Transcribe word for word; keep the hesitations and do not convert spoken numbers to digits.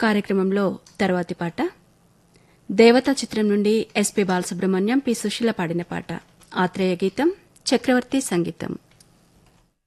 కార్యక్రమంలో తర్వాతి పాట దేవతా చిత్రం నుండి ఎస్పీ బాలసుబ్రహ్మణ్యం పి సుశీల పాడిన పాట ఆత్రేయ గీతం చక్రవర్తి సంగీతం.